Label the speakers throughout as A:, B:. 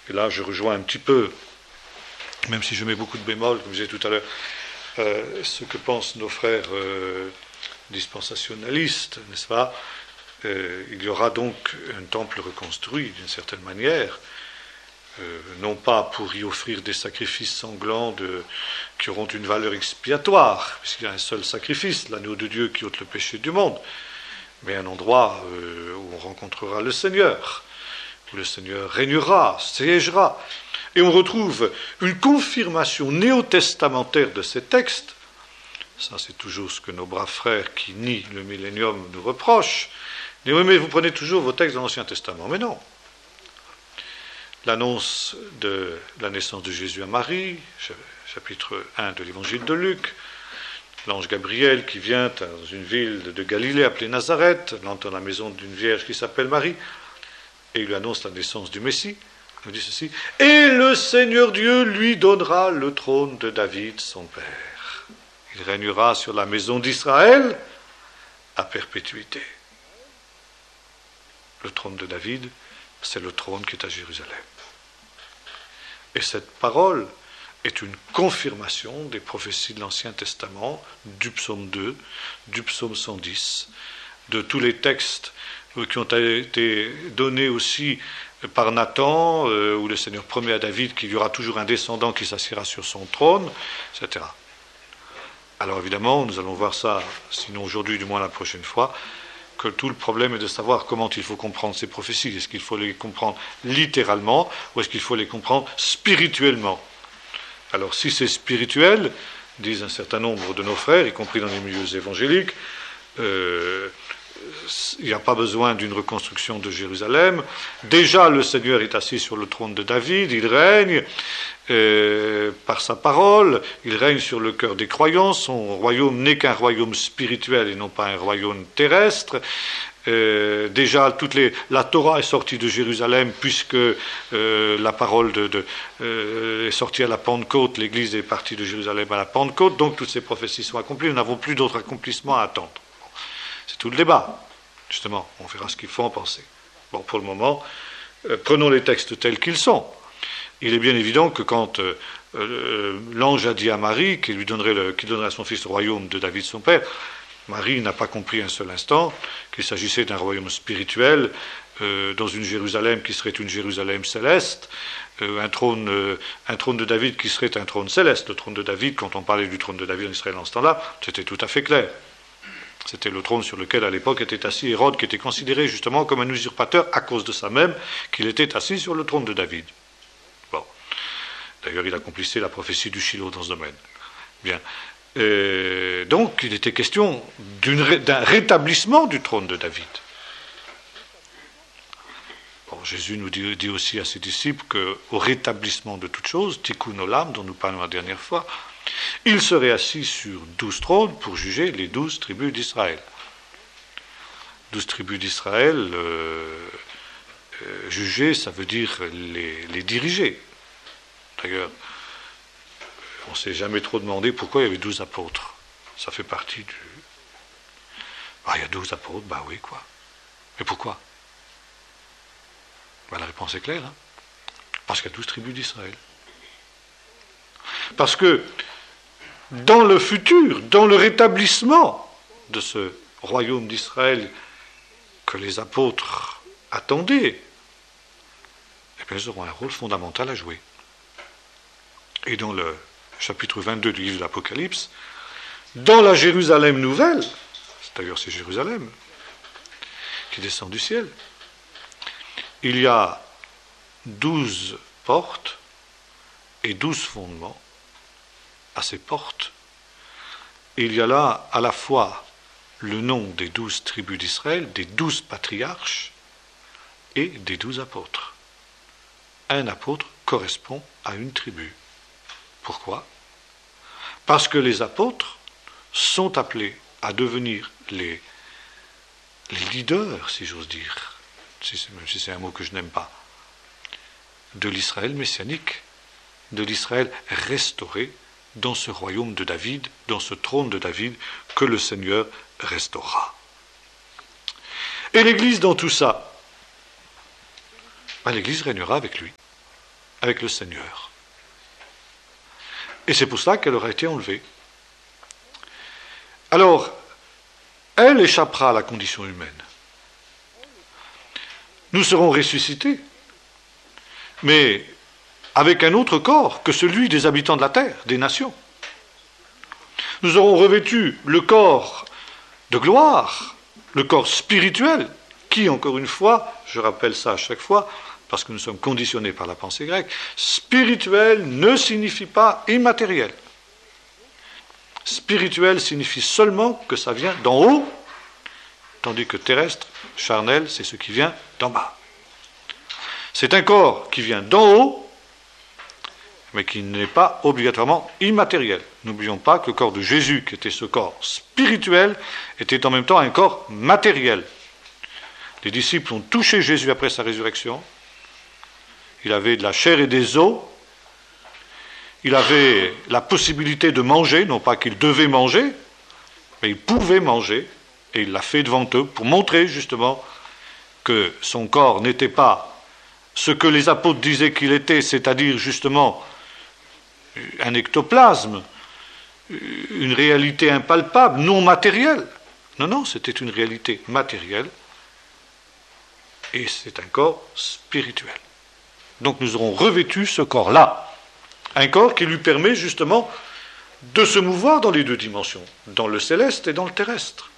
A: et là je rejoins un petit peu, même si je mets beaucoup de bémols, comme je disais tout à l'heure, ce que pensent nos frères dispensationalistes, n'est-ce pas? Il y aura donc un temple reconstruit d'une certaine manière, non pas pour y offrir des sacrifices sanglants qui auront une valeur expiatoire, puisqu'il y a un seul sacrifice, l'agneau de Dieu qui ôte le péché du monde, mais un endroit où on rencontrera le Seigneur, où le Seigneur régnera, siégera. Et on retrouve une confirmation néo-testamentaire de ces textes. Ça, c'est toujours ce que nos braves frères qui nient le millénium nous reprochent. Ils disent, oui, mais vous prenez toujours vos textes dans l'Ancien Testament. Mais non. L'annonce de la naissance de Jésus à Marie, chapitre 1 de l'Évangile de Luc, l'ange Gabriel qui vient dans une ville de Galilée appelée Nazareth, dans la maison d'une vierge qui s'appelle Marie, et il lui annonce la naissance du Messie. Il dit ceci, et le Seigneur Dieu lui donnera le trône de David, son père. Il régnera sur la maison d'Israël à perpétuité. Le trône de David, c'est le trône qui est à Jérusalem. Et cette parole est une confirmation des prophéties de l'Ancien Testament, du psaume 2, du psaume 110, de tous les textes qui ont été donnés aussi par Nathan, où le Seigneur promet à David qu'il y aura toujours un descendant qui s'assiera sur son trône, etc. Alors évidemment, nous allons voir ça, sinon aujourd'hui, du moins la prochaine fois, que tout le problème est de savoir comment il faut comprendre ces prophéties. Est-ce qu'il faut les comprendre littéralement ou est-ce qu'il faut les comprendre spirituellement? Alors si c'est spirituel, disent un certain nombre de nos frères, y compris dans les milieux évangéliques, il n'y a pas besoin d'une reconstruction de Jérusalem. Déjà, le Seigneur est assis sur le trône de David, il règne par sa parole, il règne sur le cœur des croyants, son royaume n'est qu'un royaume spirituel et non pas un royaume terrestre. Déjà, la Torah est sortie de Jérusalem puisque la parole est sortie à la Pentecôte, l'Église est partie de Jérusalem à la Pentecôte, donc toutes ces prophéties sont accomplies, nous n'avons plus d'autres accomplissements à attendre. C'est tout le débat, justement, on verra ce qu'il faut en penser. Bon, pour le moment, prenons les textes tels qu'ils sont. Il est bien évident que quand l'ange a dit à Marie qu'il donnerait à son fils le royaume de David son père, Marie n'a pas compris un seul instant qu'il s'agissait d'un royaume spirituel dans une Jérusalem qui serait une Jérusalem céleste, un trône de David qui serait un trône céleste. Le trône de David, quand on parlait du trône de David en Israël en ce temps-là, c'était tout à fait clair. C'était le trône sur lequel à l'époque était assis Hérode, qui était considéré justement comme un usurpateur à cause de ça même qu'il était assis sur le trône de David. Bon. D'ailleurs, il accomplissait la prophétie du Shiloh dans ce domaine. Bien. Donc, il était question d'un rétablissement du trône de David. Bon, Jésus nous dit aussi à ses disciples qu'au rétablissement de toutes choses, Tikkun Olam, dont nous parlons la dernière fois, il serait assis sur 12 trônes pour juger les 12 tribus d'Israël. 12 tribus d'Israël, juger, ça veut dire les diriger. D'ailleurs, on ne s'est jamais trop demandé pourquoi il y avait 12 apôtres. Ça fait partie du... Ah, il y a 12 apôtres, bah oui, quoi. Mais pourquoi? La réponse est claire, hein. Parce qu'il y a 12 tribus d'Israël. Parce que dans le futur, dans le rétablissement de ce royaume d'Israël que les apôtres attendaient, eh bien, ils auront un rôle fondamental à jouer. Et dans le chapitre 22 du livre de l'Apocalypse, dans la Jérusalem nouvelle, d'ailleurs c'est Jérusalem qui descend du ciel, il y a 12 portes et 12 fondements à ces portes. Et il y a là à la fois le nom des 12 tribus d'Israël, des 12 patriarches et des 12 apôtres. Un apôtre correspond à une tribu. Pourquoi? Parce que les apôtres sont appelés à devenir les leaders, si j'ose dire, même si c'est un mot que je n'aime pas, de l'Israël messianique, de l'Israël restauré dans ce royaume de David, dans ce trône de David que le Seigneur restaurera. Et l'Église dans tout ça, l'Église régnera avec lui. avec le Seigneur. Et c'est pour cela qu'elle aura été enlevée. Alors, elle échappera à la condition humaine. Nous serons ressuscités, mais avec un autre corps que celui des habitants de la terre, des nations. Nous aurons revêtu le corps de gloire, le corps spirituel, qui, encore une fois, je rappelle ça à chaque fois, parce que nous sommes conditionnés par la pensée grecque, spirituel ne signifie pas immatériel. Spirituel signifie seulement que ça vient d'en haut, tandis que terrestre, charnel, c'est ce qui vient d'en bas. C'est un corps qui vient d'en haut, mais qui n'est pas obligatoirement immatériel. N'oublions pas que le corps de Jésus, qui était ce corps spirituel, était en même temps un corps matériel. Les disciples ont touché Jésus après sa résurrection. Il avait de la chair et des os. Il avait la possibilité de manger, non pas qu'il devait manger, mais il pouvait manger, et il l'a fait devant eux pour montrer justement que son corps n'était pas ce que les apôtres disaient qu'il était, c'est-à-dire justement un ectoplasme, une réalité impalpable, non matérielle. Non, non, c'était une réalité matérielle, et c'est un corps spirituel. Donc nous aurons revêtu ce corps-là. Un corps qui lui permet justement de se mouvoir dans les deux dimensions, dans le céleste et dans le terrestre.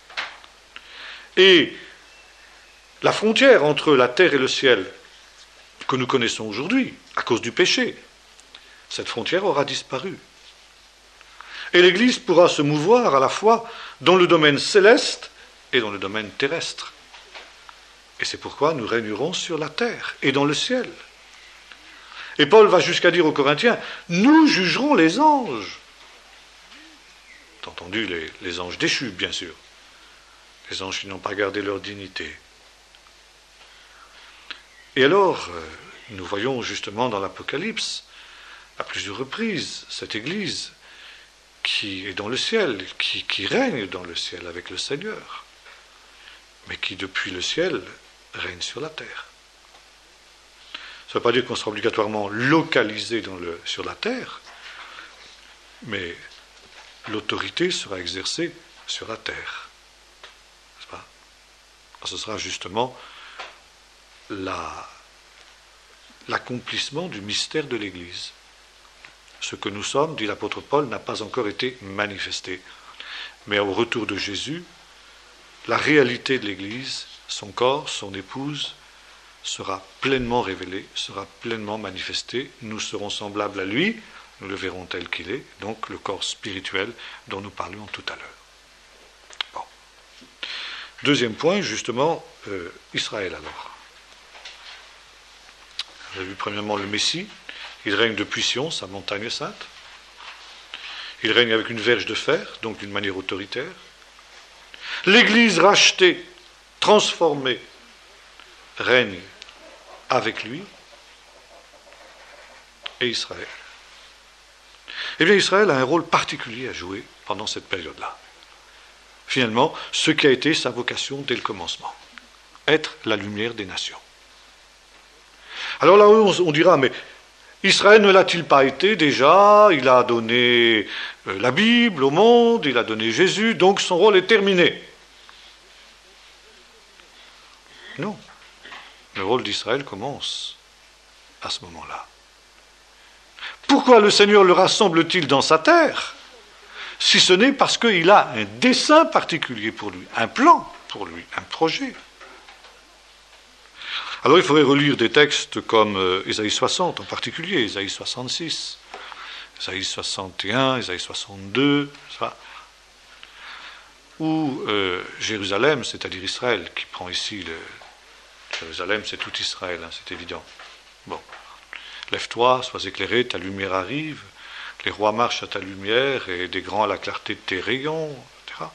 A: Et la frontière entre la terre et le ciel, que nous connaissons aujourd'hui, à cause du péché, cette frontière aura disparu. Et l'Église pourra se mouvoir à la fois dans le domaine céleste et dans le domaine terrestre. Et c'est pourquoi nous régnerons sur la terre et dans le ciel. Et Paul va jusqu'à dire aux Corinthiens, nous jugerons les anges. T'as entendu les anges déchus, bien sûr. Les anges qui n'ont pas gardé leur dignité. Et alors, nous voyons justement dans l'Apocalypse, à plusieurs reprises, cette Église qui est dans le ciel, qui règne dans le ciel avec le Seigneur, mais qui depuis le ciel règne sur la terre. Ça ne veut pas dire qu'on sera obligatoirement localisé sur la terre, mais l'autorité sera exercée sur la terre. N'est-ce pas ? Ce sera justement l'accomplissement du mystère de l'Église. Ce que nous sommes, dit l'apôtre Paul, n'a pas encore été manifesté. Mais au retour de Jésus, la réalité de l'Église, son corps, son épouse, sera pleinement révélée, sera pleinement manifestée. Nous serons semblables à lui, nous le verrons tel qu'il est, donc le corps spirituel dont nous parlions tout à l'heure. Bon. Deuxième point, justement, Israël alors. Vous avez vu premièrement le Messie, il règne depuis Sion, sa montagne sainte. Il règne avec une verge de fer, donc d'une manière autoritaire. L'Église rachetée, transformée, règne avec lui. Et Israël. Eh bien, Israël a un rôle particulier à jouer pendant cette période-là. Finalement, ce qui a été sa vocation dès le commencement. Être la lumière des nations. Alors là, on dira, mais Israël ne l'a-t-il pas été déjà? Il a donné la Bible au monde, il a donné Jésus, donc son rôle est terminé. Non. Le rôle d'Israël commence à ce moment-là. Pourquoi le Seigneur le rassemble-t-il dans sa terre, si ce n'est parce qu'il a un dessein particulier pour lui, un plan pour lui, un projet? Alors il faudrait relire des textes comme Ésaïe 60 en particulier, Ésaïe 66, Ésaïe 61, Ésaïe 62, ça, où Jérusalem, c'est-à-dire Israël, qui prend ici Jérusalem, c'est tout Israël, hein, c'est évident. Bon. Lève-toi, sois éclairé, ta lumière arrive, les rois marchent à ta lumière, et des grands à la clarté de tes rayons, etc.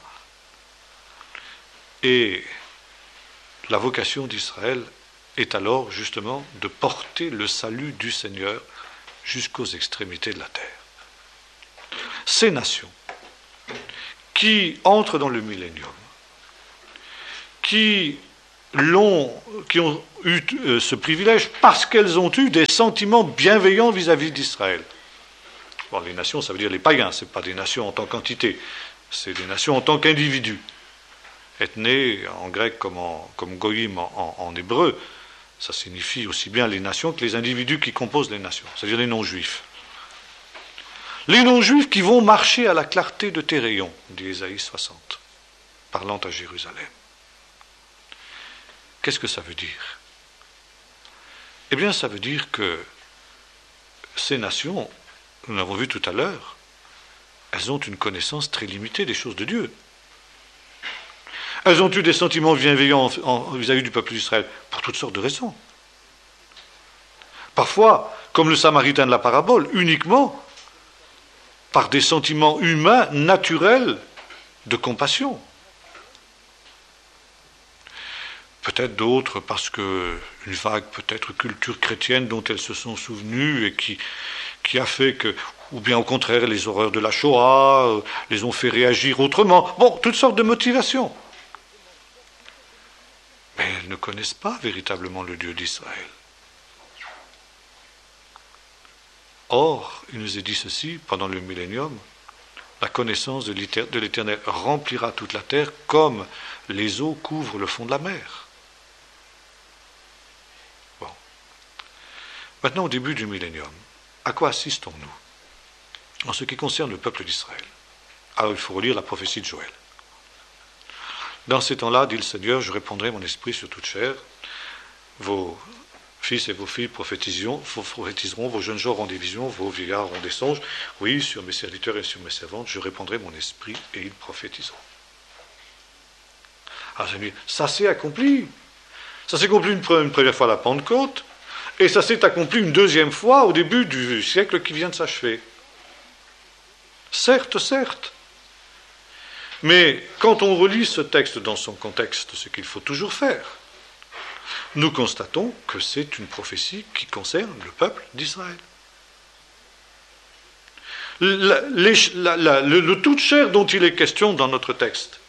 A: Et la vocation d'Israël est alors justement de porter le salut du Seigneur jusqu'aux extrémités de la terre. Ces nations qui entrent dans le millénium, qui qui ont eu ce privilège parce qu'elles ont eu des sentiments bienveillants vis-à-vis d'Israël. Bon, les nations, ça veut dire les païens, ce n'est pas des nations en tant qu'entité, c'est des nations en tant qu'individus. Ethné, en grec comme goyim en hébreu, ça signifie aussi bien les nations que les individus qui composent les nations, c'est-à-dire les non-juifs. Les non-juifs qui vont marcher à la clarté de tes rayons, dit Ésaïe 60, parlant à Jérusalem. Qu'est-ce que ça veut dire? Eh bien, ça veut dire que ces nations, nous l'avons vu tout à l'heure, elles ont une connaissance très limitée des choses de Dieu. Elles ont eu des sentiments bienveillants vis-à-vis du peuple d'Israël, pour toutes sortes de raisons. Parfois, comme le Samaritain de la parabole, uniquement par des sentiments humains naturels de compassion. Peut-être d'autres parce qu'une vague peut-être culture chrétienne dont elles se sont souvenues et qui a fait que, ou bien au contraire les horreurs de la Shoah les ont fait réagir autrement. Bon, toutes sortes de motivations. Mais elles ne connaissent pas véritablement le Dieu d'Israël. Or, il nous est dit ceci, pendant le millénium, la connaissance de l'Éternel remplira toute la terre comme les eaux couvrent le fond de la mer. Bon. Maintenant, au début du millénium, à quoi assistons-nous en ce qui concerne le peuple d'Israël? Alors, il faut relire la prophétie de Joël. Dans ces temps-là, dit le Seigneur, je répandrai mon esprit sur toute chair. Vos fils et vos filles prophétiseront, vos jeunes gens auront des visions, vos vieillards auront des songes. Oui, sur mes serviteurs et sur mes servantes, je répandrai mon esprit et ils prophétiseront. Alors, ça s'est accompli. Ça s'est accompli une première fois à la Pentecôte, et ça s'est accompli une deuxième fois au début du siècle qui vient de s'achever. Certes, certes. Mais quand on relit ce texte dans son contexte, ce qu'il faut toujours faire, nous constatons que c'est une prophétie qui concerne le peuple d'Israël. Le toute chair dont il est question dans notre texte,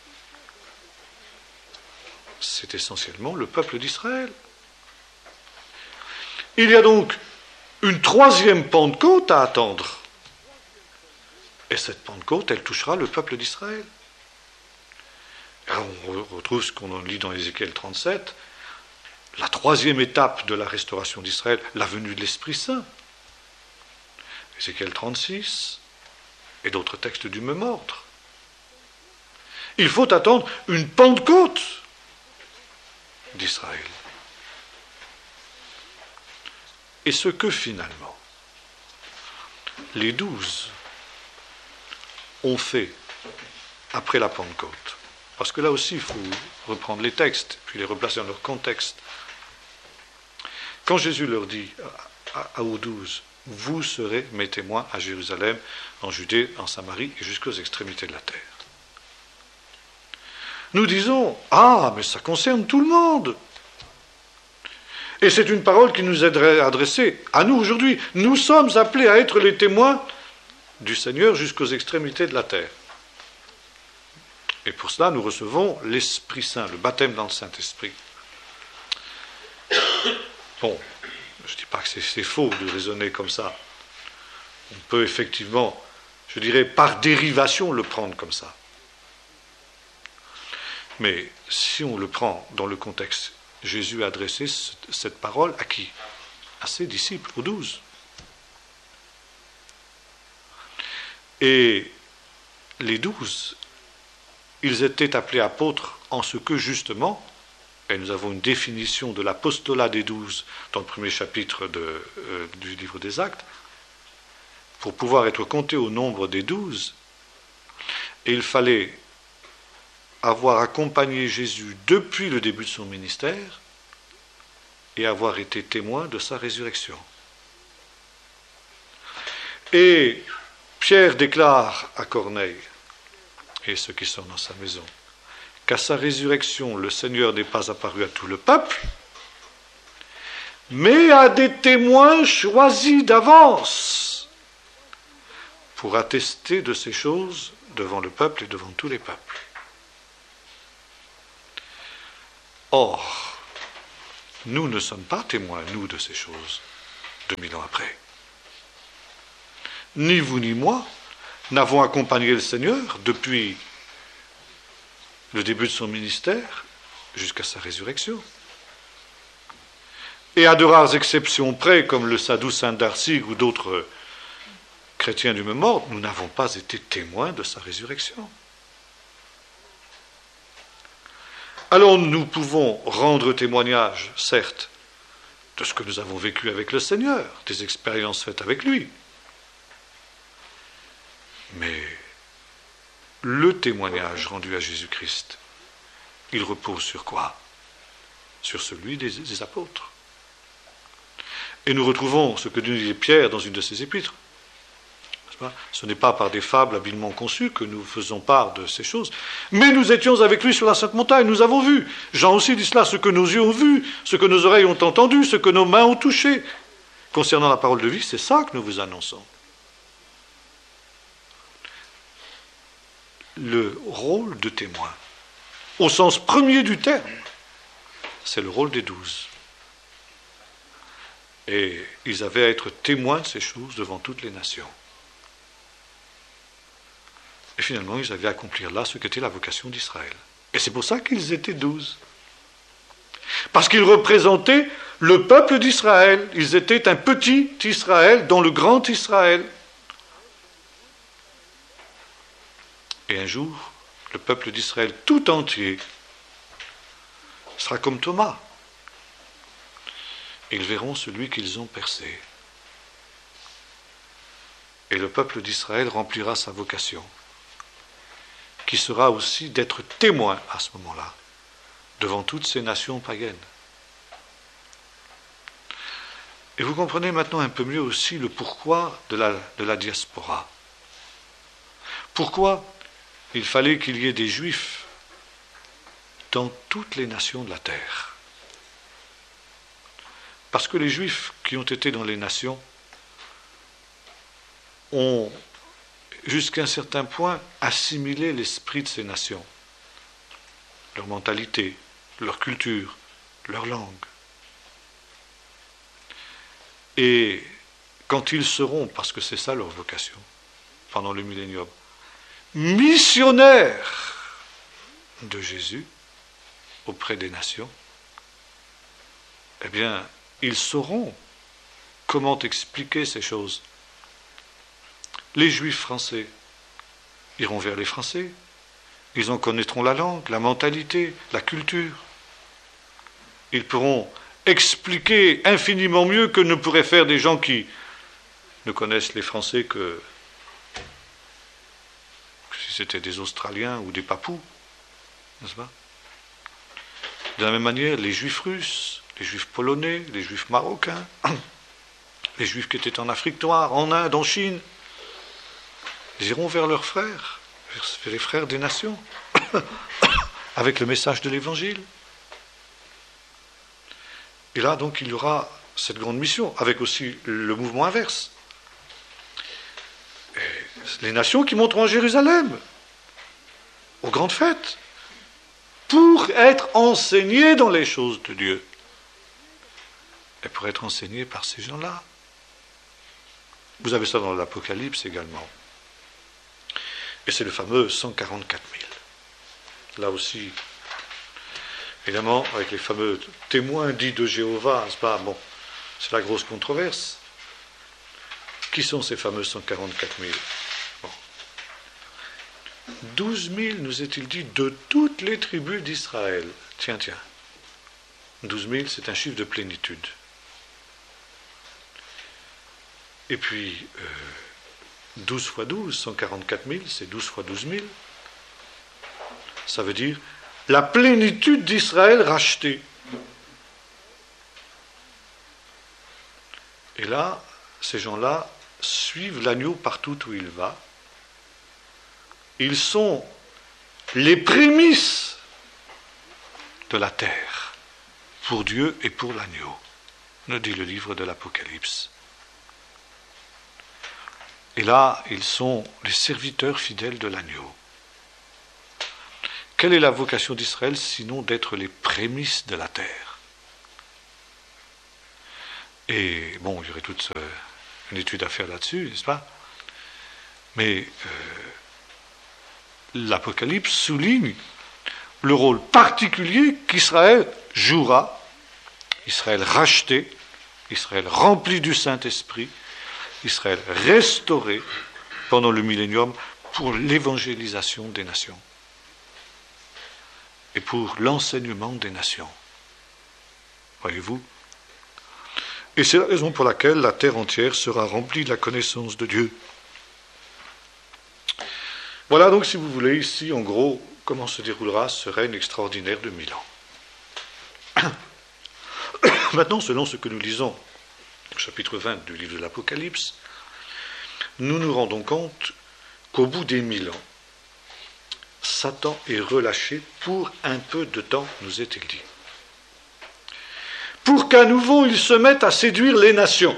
A: c'est essentiellement le peuple d'Israël. Il y a donc une troisième Pentecôte à attendre. Et cette Pentecôte, elle touchera le peuple d'Israël. Alors on retrouve ce qu'on lit dans Ézéchiel 37, la troisième étape de la restauration d'Israël, la venue de l'Esprit Saint. Ézéchiel 36 et d'autres textes du même ordre. Il faut attendre une Pentecôte d'Israël. Et ce que finalement les 12 ont fait après la Pentecôte, parce que là aussi il faut reprendre les textes, puis les replacer dans leur contexte. Quand Jésus leur dit aux 12, vous serez mes témoins à Jérusalem, en Judée, en Samarie et jusqu'aux extrémités de la terre. Nous disons, ah, mais ça concerne tout le monde. Et c'est une parole qui nous est adressée à nous aujourd'hui. Nous sommes appelés à être les témoins du Seigneur jusqu'aux extrémités de la terre. Et pour cela, nous recevons l'Esprit Saint, le baptême dans le Saint-Esprit. Bon, je ne dis pas que c'est faux de raisonner comme ça. On peut effectivement, je dirais, par dérivation, le prendre comme ça. Mais si on le prend dans le contexte, Jésus a adressé cette parole à qui? À ses disciples, aux 12. Et les 12, ils étaient appelés apôtres en ce que justement, et nous avons une définition de l'apostolat des 12 dans le premier chapitre du livre des Actes, pour pouvoir être compté au nombre des 12, et il fallait avoir accompagné Jésus depuis le début de son ministère et avoir été témoin de sa résurrection. Et Pierre déclare à Corneille et ceux qui sont dans sa maison qu'à sa résurrection, le Seigneur n'est pas apparu à tout le peuple, mais à des témoins choisis d'avance pour attester de ces choses devant le peuple et devant tous les peuples. Or, Nous ne sommes pas témoins, nous, de ces choses, 2000 ans après. Ni vous ni moi n'avons accompagné le Seigneur depuis le début de son ministère jusqu'à sa résurrection. Et à de rares exceptions près, comme le sadhu Saint Darsig ou d'autres chrétiens du même ordre, nous n'avons pas été témoins de sa résurrection. Alors nous pouvons rendre témoignage, certes, de ce que nous avons vécu avec le Seigneur, des expériences faites avec lui. Mais le témoignage rendu à Jésus-Christ, il repose sur quoi? Sur celui des apôtres. Et nous retrouvons ce que nous disait Pierre dans une de ses épîtres. Ce n'est pas par des fables habilement conçues que nous faisons part de ces choses, mais nous étions avec lui sur la Sainte Montagne, nous avons vu. Jean aussi dit cela, ce que nos yeux ont vu, ce que nos oreilles ont entendu, ce que nos mains ont touché. Concernant la parole de vie, c'est ça que nous vous annonçons. Le rôle de témoin, au sens premier du terme, c'est le rôle des 12. Et ils avaient à être témoins de ces choses devant toutes les nations. Et finalement, ils avaient à accomplir là ce qu'était la vocation d'Israël. Et c'est pour ça qu'ils étaient 12. Parce qu'ils représentaient le peuple d'Israël. Ils étaient un petit Israël dans le grand Israël. Et un jour, le peuple d'Israël tout entier sera comme Thomas. Ils verront celui qu'ils ont percé. Et le peuple d'Israël remplira sa vocation, qui sera aussi d'être témoin à ce moment-là, devant toutes ces nations païennes. Et vous comprenez maintenant un peu mieux aussi le pourquoi de la diaspora. Pourquoi il fallait qu'il y ait des Juifs dans toutes les nations de la terre. Parce que les Juifs qui ont été dans les nations ont, jusqu'à un certain point, assimilé l'esprit de ces nations, leur mentalité, leur culture, leur langue. Et quand ils seront, parce que c'est ça leur vocation, pendant le millénium, missionnaires de Jésus auprès des nations, eh bien, ils sauront comment expliquer ces choses. Les Juifs français iront vers les Français, ils en connaîtront la langue, la mentalité, la culture. Ils pourront expliquer infiniment mieux que ne pourraient faire des gens qui ne connaissent les Français que si c'était des Australiens ou des Papous, n'est-ce pas? De la même manière, les Juifs russes, les Juifs polonais, les Juifs marocains, les Juifs qui étaient en Afrique noire, en Inde, en Chine, ils iront vers leurs frères, vers les frères des nations, avec le message de l'Évangile. Et là, donc, il y aura cette grande mission, avec aussi le mouvement inverse. Et les nations qui monteront à Jérusalem, aux grandes fêtes, pour être enseignées dans les choses de Dieu. Et pour être enseignées par ces gens-là. Vous avez ça dans l'Apocalypse également. Et c'est le fameux 144 000. Là aussi, évidemment, avec les fameux témoins dits de Jéhovah, c'est pas bon, c'est la grosse controverse. Qui sont ces fameux 144 000 bon. 12 000, nous est-il dit, de toutes les tribus d'Israël. Tiens. 12 000, c'est un chiffre de plénitude. Et puis, 12 fois 12, 144 000, c'est 12 fois 12 000. Ça veut dire la plénitude d'Israël rachetée. Et là, ces gens-là suivent l'agneau partout où il va. Ils sont les prémices de la terre pour Dieu et pour l'agneau, nous dit le livre de l'Apocalypse. Et là, ils sont les serviteurs fidèles de l'agneau. Quelle est la vocation d'Israël sinon d'être les prémices de la terre? Et bon, il y aurait toute une étude à faire là-dessus, n'est-ce pas? Mais l'Apocalypse souligne le rôle particulier qu'Israël jouera, Israël racheté, Israël rempli du Saint-Esprit, Israël restauré pendant le millénium pour l'évangélisation des nations et pour l'enseignement des nations. Voyez-vous? Et c'est la raison pour laquelle la terre entière sera remplie de la connaissance de Dieu. Voilà donc, si vous voulez, ici, en gros, comment se déroulera ce règne extraordinaire de 1000 ans. Maintenant, selon ce que nous lisons au chapitre 20 du livre de l'Apocalypse, nous nous rendons compte qu'au bout des 1000 ans, Satan est relâché pour un peu de temps, nous est-il dit. Pour qu'à nouveau il se mette à séduire les nations.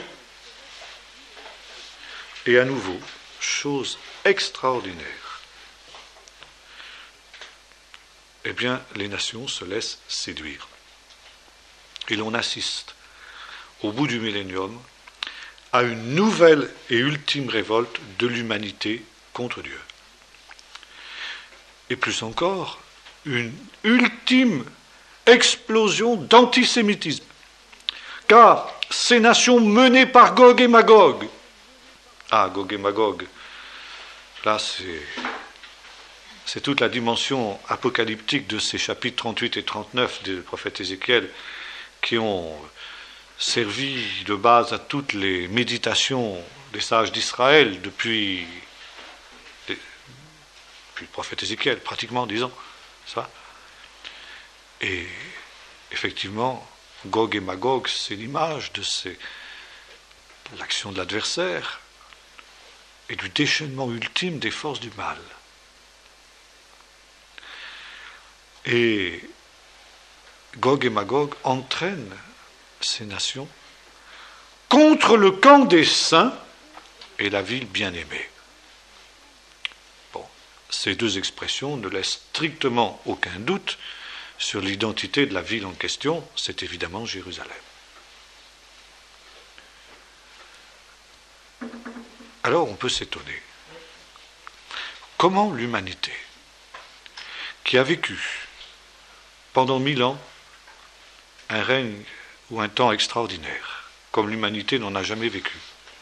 A: Et à nouveau, chose extraordinaire, eh bien, les nations se laissent séduire. Et l'on assiste, au bout du millénium, à une nouvelle et ultime révolte de l'humanité contre Dieu. Et plus encore, une ultime explosion d'antisémitisme. Car ces nations menées par Gog et Magog, Gog et Magog, là c'est toute la dimension apocalyptique de ces chapitres 38 et 39 du prophète Ézéchiel qui ont servi de base à toutes les méditations des sages d'Israël depuis le prophète Ézéchiel, pratiquement, disons. Ça. Et effectivement, Gog et Magog, c'est l'image de l'action de l'adversaire et du déchaînement ultime des forces du mal. Et Gog et Magog entraînent ces nations contre le camp des saints et la ville bien-aimée. Bon, ces deux expressions ne laissent strictement aucun doute sur l'identité de la ville en question, c'est évidemment Jérusalem. Alors on peut s'étonner. Comment l'humanité, qui a vécu pendant 1000 ans un règne ou un temps extraordinaire, comme l'humanité n'en a jamais vécu,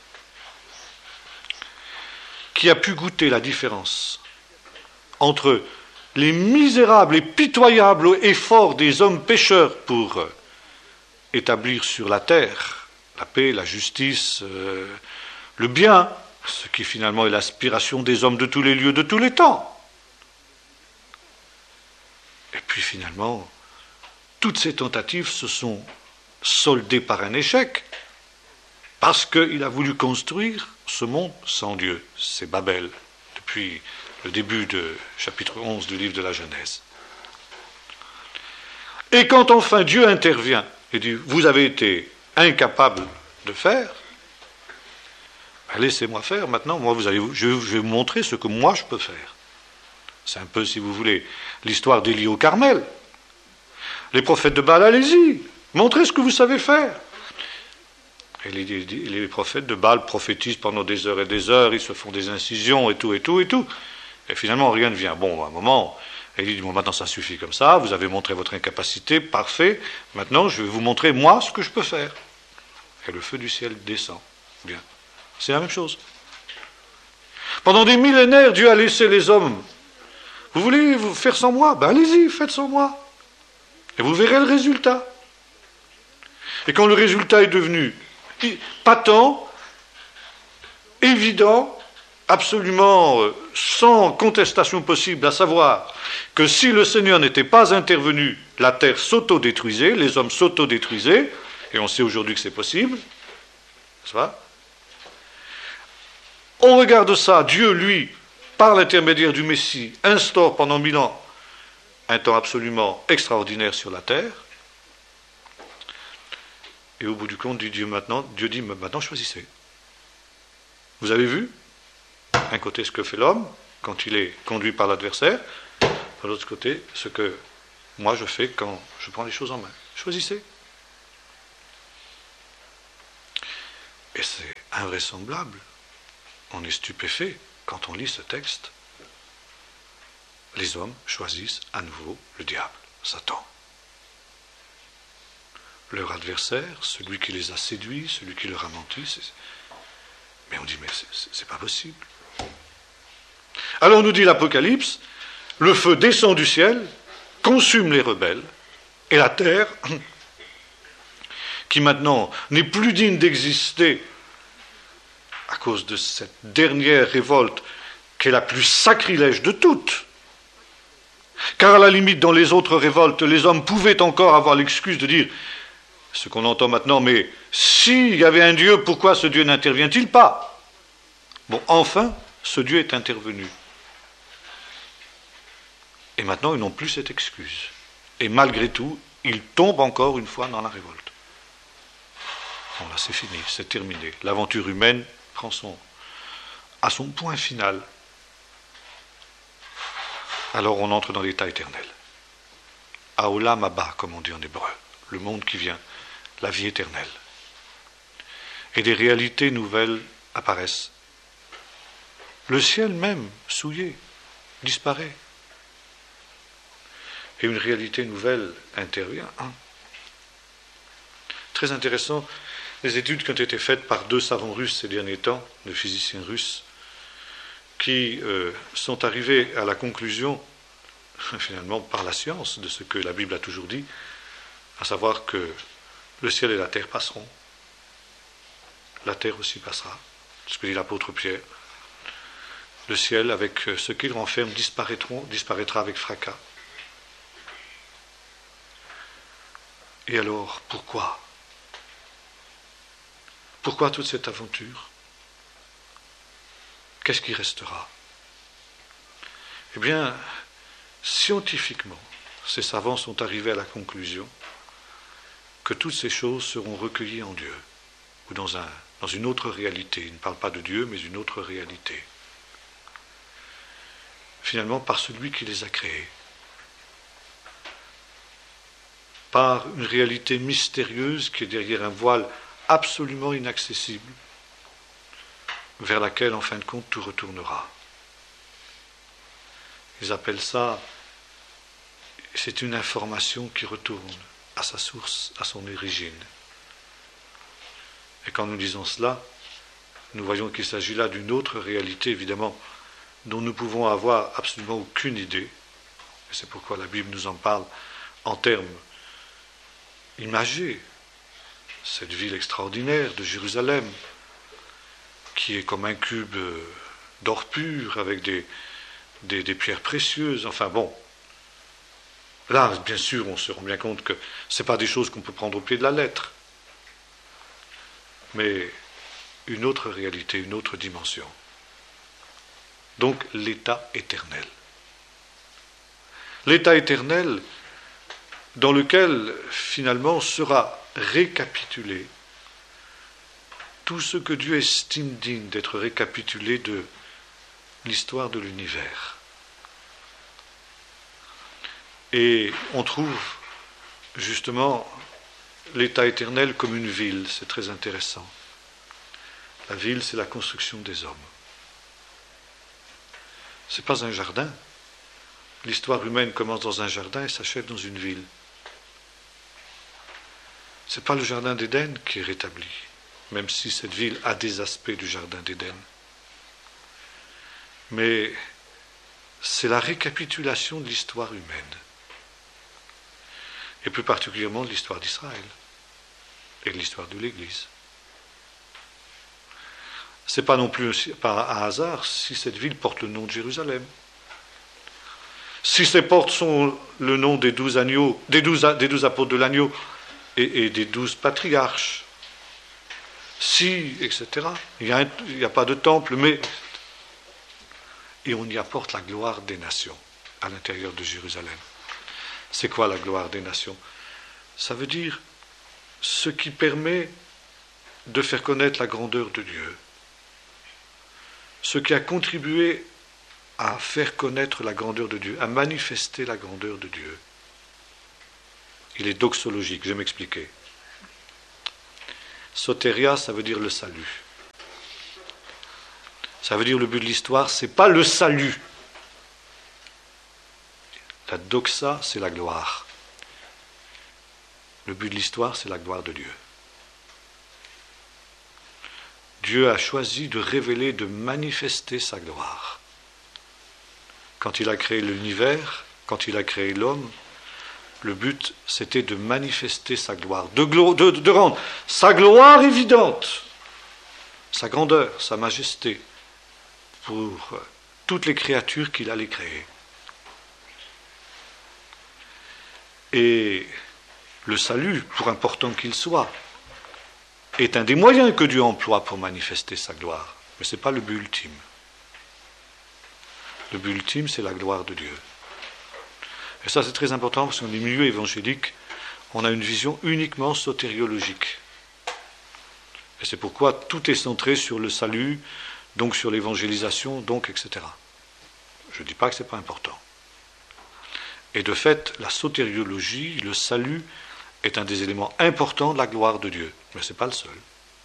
A: qui a pu goûter la différence entre les misérables et pitoyables efforts des hommes pécheurs pour établir sur la terre la paix, la justice, le bien, ce qui finalement est l'aspiration des hommes de tous les lieux, de tous les temps. Et puis finalement, toutes ces tentatives se sont soldées par un échec, parce qu'il a voulu construire ce monde sans Dieu. C'est Babel, depuis le début du chapitre 11 du livre de la Genèse. Et quand enfin Dieu intervient et dit « Vous avez été incapable de faire, laissez-moi faire maintenant, je vais vous montrer ce que moi je peux faire. » C'est un peu, si vous voulez, l'histoire d'Élie au Carmel. Les prophètes de Baal, allez-y, montrez ce que vous savez faire. Et les prophètes de Baal prophétisent pendant des heures et des heures, ils se font des incisions et tout, et tout, et tout. Et finalement, rien ne vient. Bon, à un moment, Élie dit, bon, maintenant ça suffit comme ça, vous avez montré votre incapacité, parfait, maintenant je vais vous montrer, moi, ce que je peux faire. Et le feu du ciel descend. Bien. C'est la même chose. Pendant des millénaires, Dieu a laissé les hommes. Vous voulez vous faire sans moi? Ben allez-y, faites sans moi. Et vous verrez le résultat. Et quand le résultat est devenu patent, évident, absolument sans contestation possible, à savoir que si le Seigneur n'était pas intervenu, la terre s'autodétruisait, les hommes s'autodétruisaient, et on sait aujourd'hui que c'est possible, n'est-ce pas? On regarde ça, Dieu, lui, par l'intermédiaire du Messie, instaure pendant 1000 ans un temps absolument extraordinaire sur la terre, et au bout du compte, Dieu dit maintenant choisissez. Vous avez vu, d'un côté ce que fait l'homme quand il est conduit par l'adversaire, de l'autre côté ce que moi je fais quand je prends les choses en main. Choisissez. Et c'est invraisemblable. On est stupéfait quand on lit ce texte. Les hommes choisissent à nouveau le diable, Satan. Leur adversaire, celui qui les a séduits, celui qui leur a menti. Mais on dit, mais c'est pas possible. Alors nous dit l'Apocalypse, le feu descend du ciel, consume les rebelles, et la terre, qui maintenant n'est plus digne d'exister à cause de cette dernière révolte qui est la plus sacrilège de toutes. Car à la limite, dans les autres révoltes, les hommes pouvaient encore avoir l'excuse de dire, ce qu'on entend maintenant, mais s'il y avait un Dieu, pourquoi ce Dieu n'intervient-il pas? Bon, enfin, ce Dieu est intervenu. Et maintenant, ils n'ont plus cette excuse. Et malgré tout, ils tombent encore une fois dans la révolte. Bon, là, c'est fini, c'est terminé. L'aventure humaine prend à son point final. Alors on entre dans l'état éternel. Haolam haba, comme on dit en hébreu, le monde qui vient, la vie éternelle. Et des réalités nouvelles apparaissent. Le ciel même, souillé, disparaît. Et une réalité nouvelle intervient. Très intéressant, les études qui ont été faites par 2 savants russes ces derniers temps, 2 physiciens russes, qui sont arrivés à la conclusion, finalement par la science, de ce que la Bible a toujours dit, à savoir que le ciel et la terre passeront. La terre aussi passera, ce que dit l'apôtre Pierre. Le ciel, avec ce qu'il renferme, disparaîtra avec fracas. Et alors, pourquoi? Pourquoi toute cette aventure? Qu'est-ce qui restera? Eh bien, scientifiquement, ces savants sont arrivés à la conclusion que toutes ces choses seront recueillies en Dieu, ou dans une autre réalité. Ils ne parlent pas de Dieu, mais une autre réalité. Finalement, par celui qui les a créés. Par une réalité mystérieuse qui est derrière un voile absolument inaccessible, vers laquelle, en fin de compte, tout retournera. Ils appellent ça, c'est une information qui retourne à sa source, à son origine. Et quand nous disons cela, nous voyons qu'il s'agit là d'une autre réalité, évidemment, dont nous pouvons avoir absolument aucune idée. Et c'est pourquoi la Bible nous en parle en termes imagés. Cette ville extraordinaire de Jérusalem, qui est comme un cube d'or pur, avec des pierres précieuses, enfin bon. Là, bien sûr, on se rend bien compte que ce n'est pas des choses qu'on peut prendre au pied de la lettre, mais une autre réalité, une autre dimension. Donc, l'état éternel. L'état éternel dans lequel, finalement, sera récapitulé tout ce que Dieu estime digne d'être récapitulé de l'histoire de l'univers. Et on trouve justement l'état éternel comme une ville, c'est très intéressant. La ville, c'est la construction des hommes. Ce n'est pas un jardin. L'histoire humaine commence dans un jardin et s'achève dans une ville. Ce n'est pas le jardin d'Éden qui est rétabli, même si cette ville a des aspects du jardin d'Éden. Mais c'est la récapitulation de l'histoire humaine, et plus particulièrement de l'histoire d'Israël et de l'histoire de l'Église. Ce n'est pas non plus par un hasard si cette ville porte le nom de Jérusalem. Si ces portes sont le nom des 12 agneaux, des 12 apôtres de l'agneau et des 12 patriarches, si, etc., il n'y a pas de temple, mais... Et on y apporte la gloire des nations à l'intérieur de Jérusalem. C'est quoi la gloire des nations? Ça veut dire ce qui permet de faire connaître la grandeur de Dieu. Ce qui a contribué à faire connaître la grandeur de Dieu, à manifester la grandeur de Dieu. Il est doxologique, je vais m'expliquer. Soteria, ça veut dire le salut. Ça veut dire le but de l'histoire, c'est pas le salut. La doxa, c'est la gloire. Le but de l'histoire, c'est la gloire de Dieu. Dieu a choisi de révéler, de manifester sa gloire. Quand il a créé l'univers, quand il a créé l'homme, le but, c'était de manifester sa gloire, de rendre sa gloire évidente, sa grandeur, sa majesté, pour toutes les créatures qu'il allait créer. Et le salut, pour important qu'il soit, est un des moyens que Dieu emploie pour manifester sa gloire. Mais ce n'est pas le but ultime. Le but ultime, c'est la gloire de Dieu. Et ça, c'est très important parce que dans les milieux évangéliques, on a une vision uniquement sotériologique. Et c'est pourquoi tout est centré sur le salut, donc sur l'évangélisation, donc etc. Je ne dis pas que ce n'est pas important. Et de fait, la sotériologie, le salut, est un des éléments importants de la gloire de Dieu. Mais ce n'est pas le seul.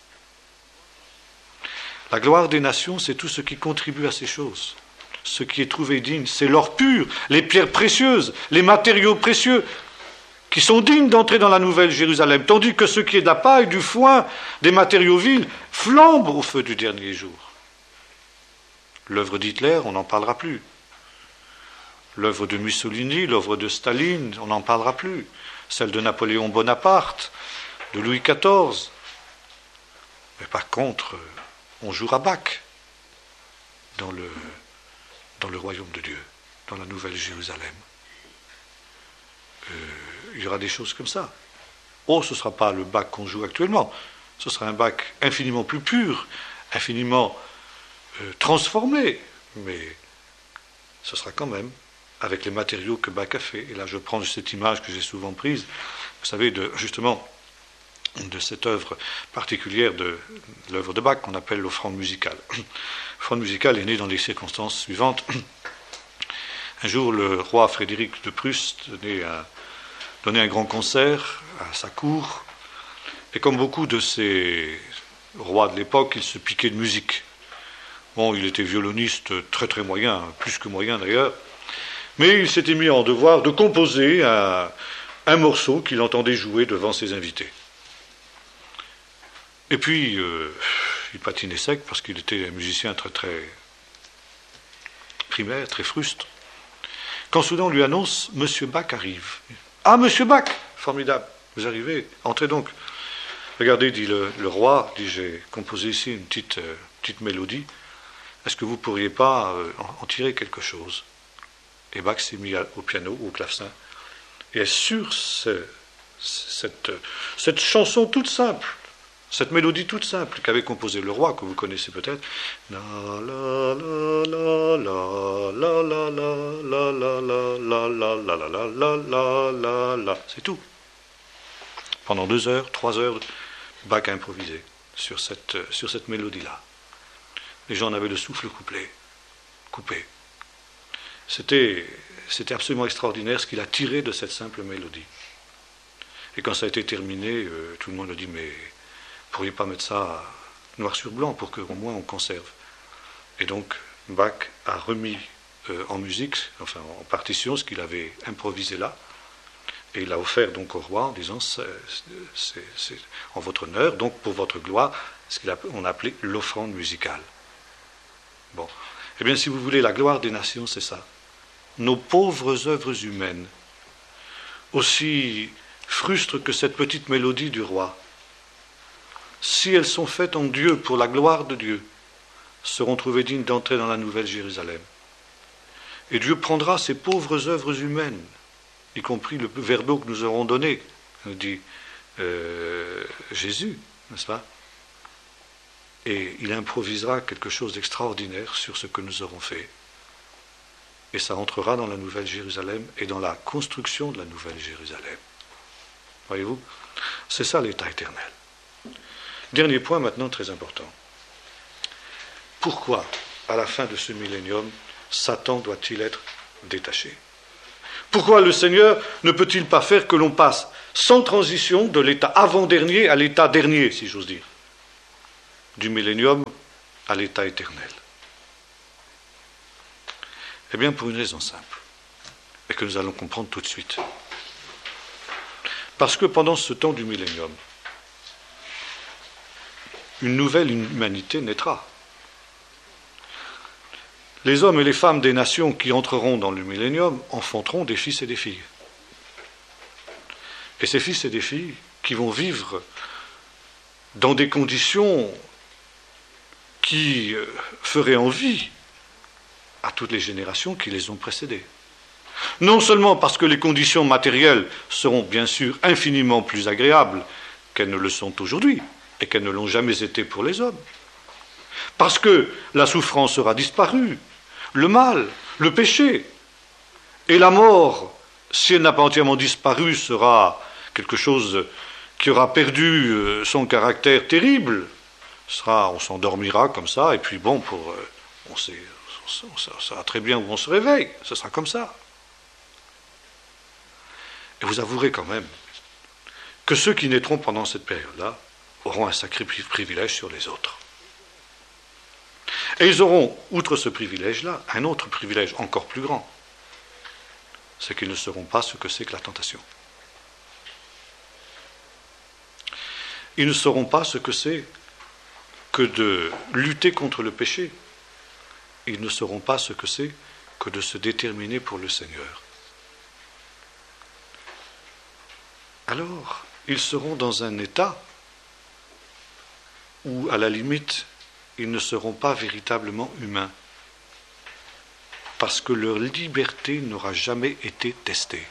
A: La gloire des nations, c'est tout ce qui contribue à ces choses. Ce qui est trouvé digne, c'est l'or pur, les pierres précieuses, les matériaux précieux, qui sont dignes d'entrer dans la nouvelle Jérusalem, tandis que ce qui est de la paille, du foin, des matériaux vils, flambe au feu du dernier jour. L'œuvre d'Hitler, on n'en parlera plus. L'œuvre de Mussolini, l'œuvre de Staline, on n'en parlera plus. Celle de Napoléon Bonaparte, de Louis XIV. Mais par contre, on jouera Bach dans le royaume de Dieu, dans la nouvelle Jérusalem. Il y aura des choses comme ça. Oh, ce ne sera pas le Bach qu'on joue actuellement. Ce sera un Bach infiniment plus pur, infiniment transformé. Mais ce sera quand même avec les matériaux que Bach a fait. Et là, je prends cette image que j'ai souvent prise, vous savez, justement, de cette œuvre particulière de l'œuvre de Bach qu'on appelle l'offrande musicale. L'offrande musicale est née dans les circonstances suivantes. Un jour, le roi Frédéric de Prusse donnait un grand concert à sa cour, et comme beaucoup de ces rois de l'époque, il se piquait de musique. Bon, il était violoniste très très moyen, plus que moyen d'ailleurs, mais il s'était mis en devoir de composer un morceau qu'il entendait jouer devant ses invités. Et puis, il patinait sec parce qu'il était un musicien très très primaire, très fruste. Quand soudain on lui annonce « Monsieur Bach arrive ». « Ah, Monsieur Bach ! Formidable, vous arrivez, entrez donc. » Regardez, dit le roi, dit, j'ai composé ici une petite mélodie. Est-ce que vous ne pourriez pas en tirer quelque chose? Et Bach s'est mis au piano, au clavecin. Et sur cette chanson toute simple, cette mélodie toute simple qu'avait composée le roi, que vous connaissez peut-être, la la la la la la la la la la la la la la la la la la, c'est tout. Pendant 2 heures, 3 heures, Bach a improvisé sur cette mélodie-là. Les gens en avaient le souffle coupé. C'était absolument extraordinaire ce qu'il a tiré de cette simple mélodie. Et quand ça a été terminé, tout le monde a dit, mais vous ne pourriez pas mettre ça noir sur blanc pour qu'au moins on conserve. Et donc Bach a remis en musique, enfin en partition, ce qu'il avait improvisé là, et il l'a offert donc au roi en disant c'est en votre honneur, donc pour votre gloire, ce qu'on appelait l'offrande musicale. Bon, eh bien si vous voulez, la gloire des nations, c'est ça. Nos pauvres œuvres humaines, aussi frustres que cette petite mélodie du roi, si elles sont faites en Dieu pour la gloire de Dieu, seront trouvées dignes d'entrer dans la nouvelle Jérusalem. Et Dieu prendra ces pauvres œuvres humaines, y compris le verre d'eau que nous aurons donné, nous dit Jésus, n'est-ce pas? Et il improvisera quelque chose d'extraordinaire sur ce que nous aurons fait. Et ça entrera dans la nouvelle Jérusalem et dans la construction de la nouvelle Jérusalem. Voyez-vous? C'est ça l'état éternel. Dernier point maintenant très important. Pourquoi, à la fin de ce millénium, Satan doit-il être détaché? Pourquoi le Seigneur ne peut-il pas faire que l'on passe sans transition de l'état avant-dernier à l'état dernier, si j'ose dire, du millénium à l'état éternel. Eh bien, pour une raison simple, et que nous allons comprendre tout de suite. Parce que pendant ce temps du millénium, une nouvelle humanité naîtra. Les hommes et les femmes des nations qui entreront dans le millénium enfanteront des fils et des filles. Et ces fils et des filles qui vont vivre dans des conditions qui feraient envie à toutes les générations qui les ont précédées. Non seulement parce que les conditions matérielles seront bien sûr infiniment plus agréables qu'elles ne le sont aujourd'hui, et qu'elles ne l'ont jamais été pour les hommes, parce que la souffrance aura disparu, le mal, le péché, et la mort, si elle n'a pas entièrement disparu, sera quelque chose qui aura perdu son caractère terrible. On s'endormira comme ça, et puis bon, on saura très bien où on se réveille, ce sera comme ça. Et vous avouerez quand même que ceux qui naîtront pendant cette période-là auront un sacré privilège sur les autres. Et ils auront, outre ce privilège-là, un autre privilège encore plus grand. C'est qu'ils ne sauront pas ce que c'est que la tentation. Ils ne sauront pas ce que c'est que de lutter contre le péché. Ils ne sauront pas ce que c'est que de se déterminer pour le Seigneur. Alors, ils seront dans un état où, à la limite, ils ne seront pas véritablement humains, parce que leur liberté n'aura jamais été testée.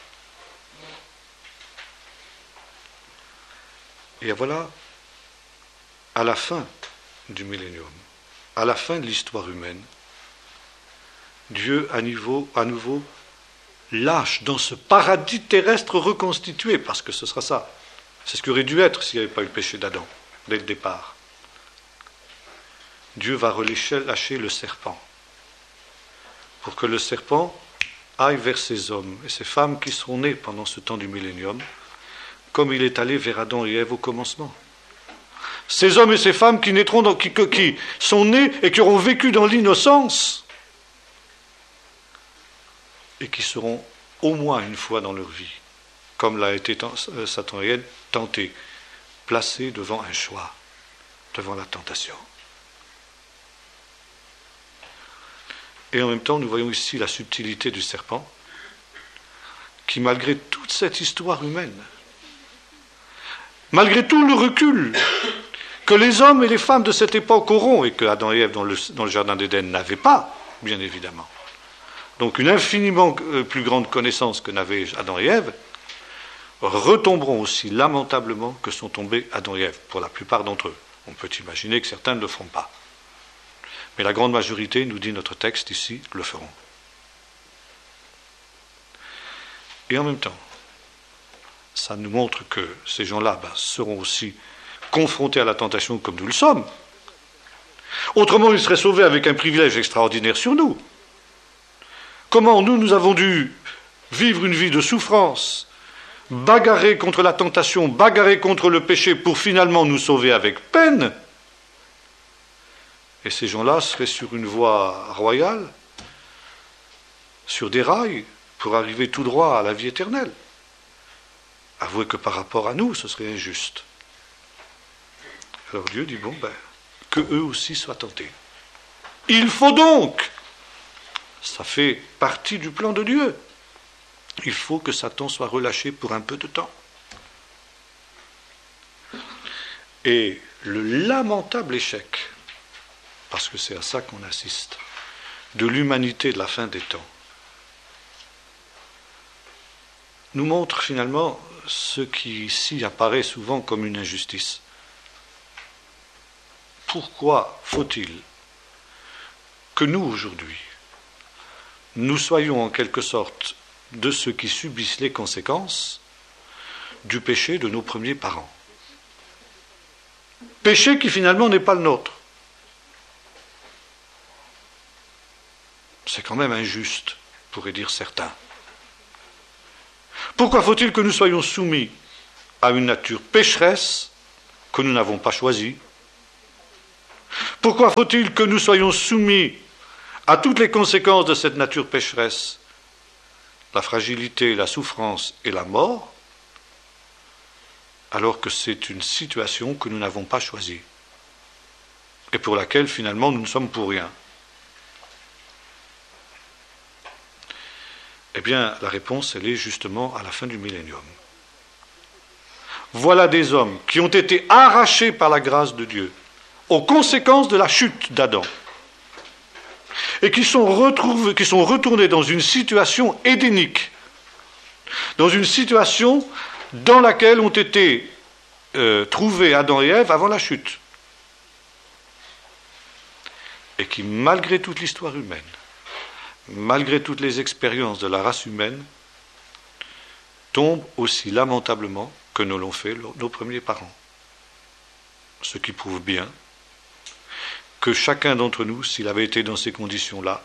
A: Et voilà, à la fin du millénium, à la fin de l'histoire humaine, Dieu à nouveau lâche dans ce paradis terrestre reconstitué, parce que ce sera ça. C'est ce qui aurait dû être s'il n'y avait pas eu le péché d'Adam, dès le départ. Dieu va relâcher le serpent, pour que le serpent aille vers ces hommes et ces femmes qui seront nés pendant ce temps du millénium, comme il est allé vers Adam et Ève au commencement. Ces hommes et ces femmes qui naîtront, qui sont nés et qui auront vécu dans l'innocence, et qui seront au moins une fois dans leur vie, comme l'a été Satan et Ève, tentés, placés devant un choix, devant la tentation. Et en même temps, nous voyons ici la subtilité du serpent, qui, malgré toute cette histoire humaine, malgré tout le recul que les hommes et les femmes de cette époque auront, et que Adam et Ève dans le jardin d'Éden n'avaient pas, bien évidemment, donc une infiniment plus grande connaissance que n'avaient Adam et Ève, retomberont aussi lamentablement que sont tombés Adam et Ève, pour la plupart d'entre eux. On peut imaginer que certains ne le feront pas. Mais la grande majorité, nous dit notre texte ici, le feront. Et en même temps, ça nous montre que ces gens-là seront aussi confrontés à la tentation comme nous le sommes. Autrement, ils seraient sauvés avec un privilège extraordinaire sur nous. Comment nous avons dû vivre une vie de souffrance, bagarrer contre la tentation, bagarrer contre le péché pour finalement nous sauver avec peine. Et ces gens-là seraient sur une voie royale, sur des rails, pour arriver tout droit à la vie éternelle. Avouez que par rapport à nous, ce serait injuste. Alors Dieu dit, que eux aussi soient tentés. Il faut donc, ça fait partie du plan de Dieu, il faut que Satan soit relâché pour un peu de temps. Et le lamentable échec, parce que c'est à ça qu'on assiste, de l'humanité de la fin des temps, nous montre finalement ce qui ici apparaît souvent comme une injustice. Pourquoi faut-il que nous, aujourd'hui, nous soyons en quelque sorte de ceux qui subissent les conséquences du péché de nos premiers parents? Péché qui finalement n'est pas le nôtre. C'est quand même injuste, pourraient dire certains. Pourquoi faut-il que nous soyons soumis à une nature pécheresse que nous n'avons pas choisie? Pourquoi faut-il que nous soyons soumis à toutes les conséquences de cette nature pécheresse, la fragilité, la souffrance et la mort, alors que c'est une situation que nous n'avons pas choisie et pour laquelle finalement nous ne sommes pour rien? Eh bien, la réponse, elle est justement à la fin du millénium. Voilà des hommes qui ont été arrachés par la grâce de Dieu aux conséquences de la chute d'Adam et qui sont retournés dans une situation édénique, dans une situation dans laquelle ont été trouvés Adam et Ève avant la chute, et qui, malgré toute l'histoire humaine, malgré toutes les expériences de la race humaine, tombent aussi lamentablement que nous l'ont fait nos premiers parents. Ce qui prouve bien que chacun d'entre nous, s'il avait été dans ces conditions-là,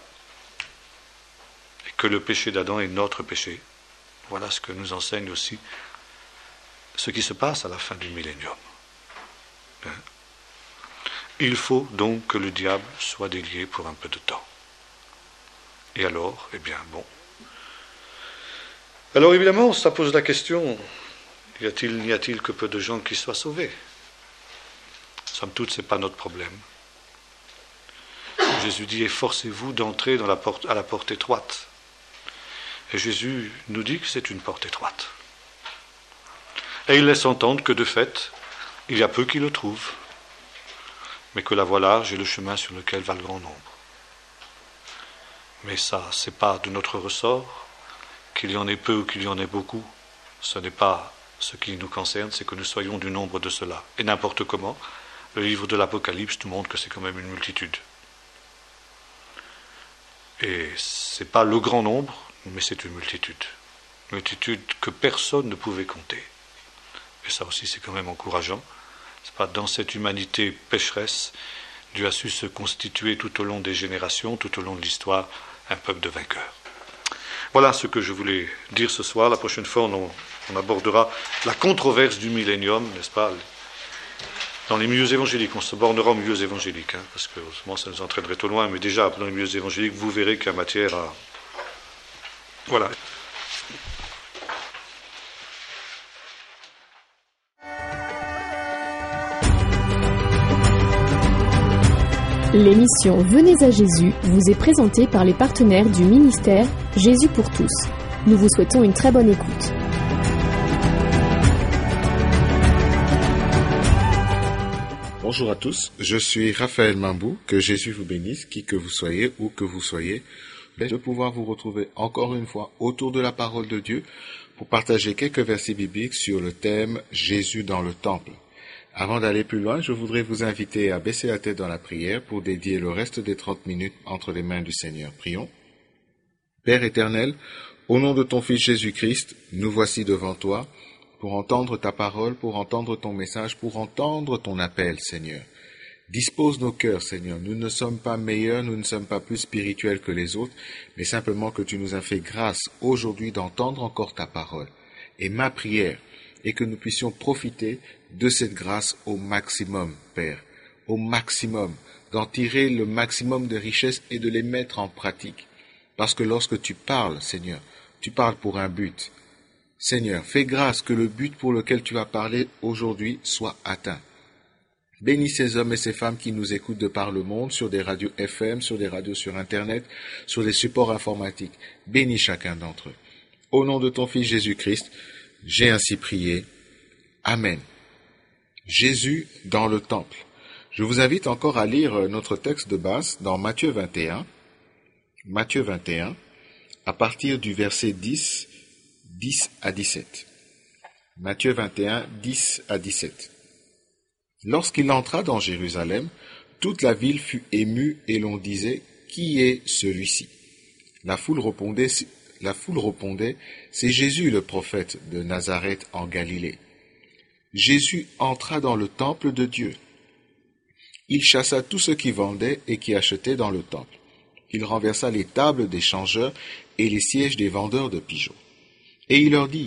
A: et que le péché d'Adam est notre péché, voilà ce que nous enseigne aussi ce qui se passe à la fin du millénium. Il faut donc que le diable soit délié pour un peu de temps. Et alors, eh bien, bon. Alors évidemment, ça pose la question, n'y a-t-il que peu de gens qui soient sauvés? Somme toute, ce n'est pas notre problème. Jésus dit, efforcez-vous d'entrer à la porte étroite. Et Jésus nous dit que c'est une porte étroite. Et il laisse entendre que de fait, il y a peu qui le trouvent, mais que la voie large est le chemin sur lequel va le grand nombre. Mais ça, c'est pas de notre ressort, qu'il y en ait peu ou qu'il y en ait beaucoup. Ce n'est pas ce qui nous concerne, c'est que nous soyons du nombre de cela. Et n'importe comment, le livre de l'Apocalypse nous montre que c'est quand même une multitude. Et c'est pas le grand nombre, mais c'est une multitude. Une multitude que personne ne pouvait compter. Et ça aussi, c'est quand même encourageant. C'est pas dans cette humanité pécheresse, Dieu a su se constituer tout au long des générations, tout au long de l'histoire, un peuple de vainqueurs. Voilà ce que je voulais dire ce soir. La prochaine fois, on abordera la controverse du millénium, n'est-ce pas, dans les milieux évangéliques. On se bornera aux milieux évangéliques, parce que autrement ça nous entraînerait trop loin, mais déjà, dans les milieux évangéliques, vous verrez qu'il y a matière à... Voilà.
B: L'émission Venez à Jésus vous est présentée par les partenaires du ministère Jésus pour tous. Nous vous souhaitons une très bonne écoute.
C: Bonjour à tous, je suis Raphaël Mambou, que Jésus vous bénisse, qui que vous soyez, où que vous soyez, de pouvoir vous retrouver encore une fois autour de la parole de Dieu pour partager quelques versets bibliques sur le thème Jésus dans le temple. Avant d'aller plus loin, je voudrais vous inviter à baisser la tête dans la prière pour dédier le reste des 30 minutes entre les mains du Seigneur. Prions. Père éternel, au nom de ton Fils Jésus-Christ, nous voici devant toi pour entendre ta parole, pour entendre ton message, pour entendre ton appel, Seigneur. Dispose nos cœurs, Seigneur. Nous ne sommes pas meilleurs, nous ne sommes pas plus spirituels que les autres, mais simplement que tu nous as fait grâce aujourd'hui d'entendre encore ta parole. Et ma prière est que nous puissions profiter de cette grâce au maximum, Père, au maximum, d'en tirer le maximum de richesses et de les mettre en pratique. Parce que lorsque tu parles, Seigneur, tu parles pour un but. Seigneur, fais grâce que le but pour lequel tu as parlé aujourd'hui soit atteint. Bénis ces hommes et ces femmes qui nous écoutent de par le monde, sur des radios FM, sur des radios sur Internet, sur des supports informatiques. Bénis chacun d'entre eux. Au nom de ton Fils Jésus-Christ, j'ai ainsi prié. Amen. Jésus dans le temple. Je vous invite encore à lire notre texte de base dans Matthieu 21. Matthieu 21, à partir du verset 10 à 17. Matthieu 21, 10 à 17. Lorsqu'il entra dans Jérusalem, toute la ville fut émue et l'on disait, « Qui est celui-ci » La foule répondait, « C'est Jésus le prophète de Nazareth en Galilée. » Jésus entra dans le temple de Dieu. Il chassa tous ceux qui vendaient et qui achetaient dans le temple. Il renversa les tables des changeurs et les sièges des vendeurs de pigeons. Et il leur dit,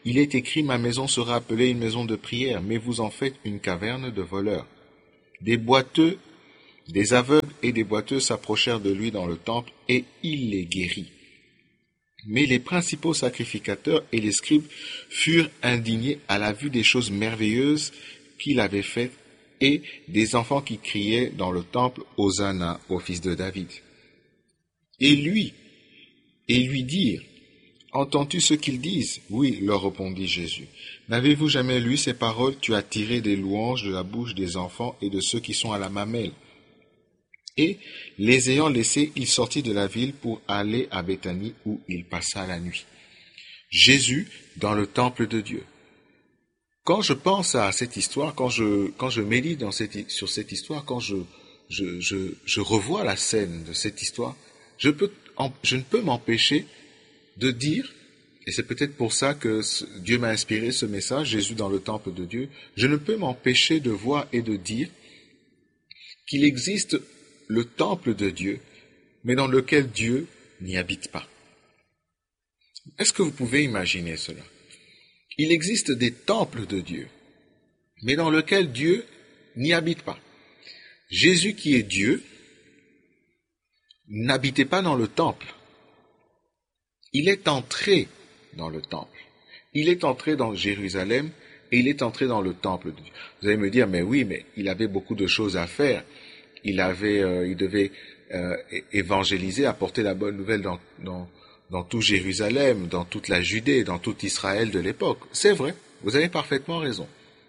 C: il est écrit, ma maison sera appelée une maison de prière, mais vous en faites une caverne de voleurs. Des boiteux, des aveugles et des boiteux s'approchèrent de lui dans le temple, et il les guérit. Mais les principaux sacrificateurs et les scribes furent indignés à la vue des choses merveilleuses qu'il avait faites, et des enfants qui criaient dans le temple, Hosanna au fils de David. Et lui dirent, entends-tu ce qu'ils disent? Oui, leur répondit Jésus. N'avez-vous jamais lu ces paroles? Tu as tiré des louanges de la bouche des enfants et de ceux qui sont à la mamelle. Et, les ayant laissés, il sortit de la ville pour aller à Béthanie où il passa la nuit. Jésus dans le temple de Dieu. Quand je pense à cette histoire, quand je médite sur cette histoire, quand je revois la scène de cette histoire, je ne peux m'empêcher de dire, et c'est peut-être pour ça que Dieu m'a inspiré ce message, Jésus dans le temple de Dieu, je ne peux m'empêcher de voir et de dire qu'il existe le temple de Dieu, mais dans lequel Dieu n'y habite pas. Est-ce que vous pouvez imaginer cela? Il existe des temples de Dieu, mais dans lesquels Dieu n'y habite pas. Jésus qui est Dieu n'habitait pas dans le temple. Il est entré dans le temple. Il est entré dans Jérusalem et il est entré dans le temple de Dieu. Vous allez me dire, mais oui, mais il avait beaucoup de choses à faire. Il devait évangéliser, apporter la bonne nouvelle dans tout Jérusalem, dans toute la Judée, dans tout Israël de l'époque. C'est vrai, vous avez parfaitement raison.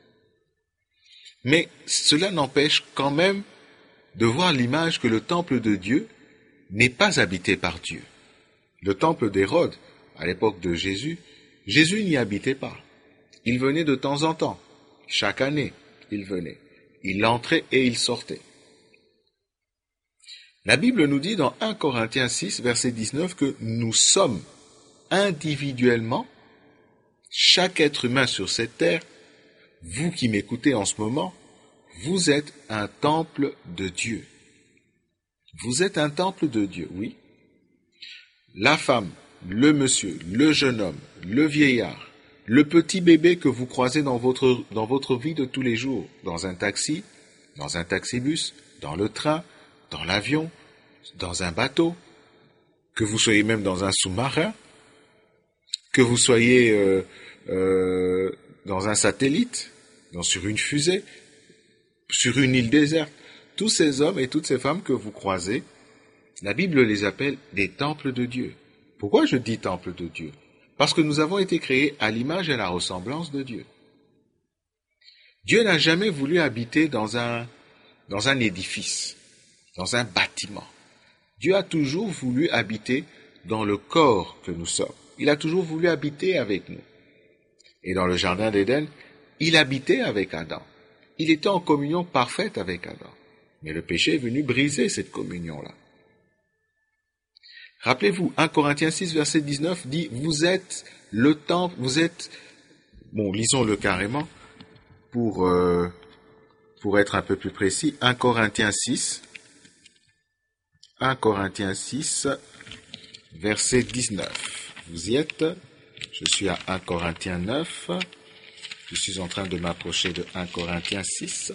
C: Mais cela n'empêche quand même de voir l'image que le temple de Dieu n'est pas habité par Dieu. Le temple d'Hérode, à l'époque de Jésus, Jésus n'y habitait pas. Il venait de temps en temps. Chaque année, il venait. Il entrait et il sortait. La Bible nous dit dans 1 Corinthiens 6, verset 19, que nous sommes individuellement, chaque être humain sur cette terre, vous qui m'écoutez en ce moment, vous êtes un temple de Dieu. Vous êtes un temple de Dieu, oui. La femme, le monsieur, le jeune homme, le vieillard, le petit bébé que vous croisez dans votre vie de tous les jours, dans un taxi, dans un taxibus, dans le train, dans l'avion, dans un bateau, que vous soyez même dans un sous-marin, que vous soyez dans un satellite, sur une fusée, sur une île déserte, tous ces hommes et toutes ces femmes que vous croisez, la Bible les appelle des temples de Dieu. Pourquoi je dis temple de Dieu? Parce que nous avons été créés à l'image et à la ressemblance de Dieu. Dieu n'a jamais voulu habiter dans un édifice, dans un bâtiment. Dieu a toujours voulu habiter dans le corps que nous sommes. Il a toujours voulu habiter avec nous. Et dans le jardin d'Éden, il habitait avec Adam. Il était en communion parfaite avec Adam. Mais le péché est venu briser cette communion-là. Rappelez-vous, 1 Corinthiens 6, verset 19 dit, vous êtes le temple, lisons-le carrément pour être un peu plus précis. 1 Corinthiens 6, verset 19. Vous y êtes? Je suis à 1 Corinthiens 9. Je suis en train de m'approcher de 1 Corinthiens 6.